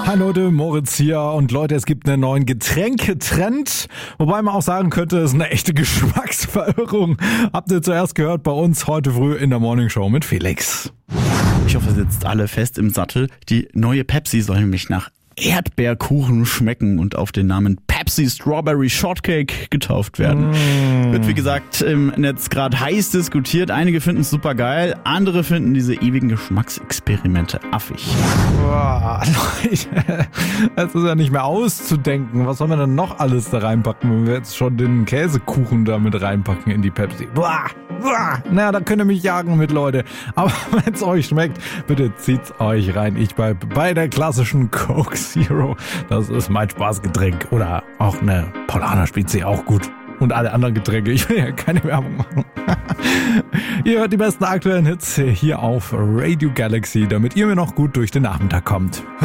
Hi Leute, Moritz hier und Leute, es gibt einen neuen Getränketrend, wobei man auch sagen könnte, es ist eine echte Geschmacksverirrung. Habt ihr zuerst gehört bei uns heute früh in der Morning Show mit Felix. Ich hoffe, ihr sitzt alle fest im Sattel. Die neue Pepsi soll nämlich nach Erdbeerkuchen schmecken und auf den Namen Pepsi Strawberry Shortcake getauft werden. Wird wie gesagt im Netz gerade heiß diskutiert. Einige finden es super geil, andere finden diese ewigen Geschmacksexperimente affig. Boah, Leute, das ist ja nicht mehr auszudenken. Was soll man denn noch alles da reinpacken, wenn wir jetzt schon den Käsekuchen da mit reinpacken in die Pepsi? Boah, boah. Na, da könnt ihr mich jagen mit, Leute. Aber wenn es euch schmeckt, bitte zieht's euch rein. Ich bleib bei der klassischen Coke Zero. Das ist mein Spaßgetränk. Oder auch eine Paulaner Spezi, auch gut. Und alle anderen Getränke. Ich will ja keine Werbung machen. Ihr hört die besten aktuellen Hits hier auf Radio Galaxy, damit ihr mir noch gut durch den Nachmittag kommt.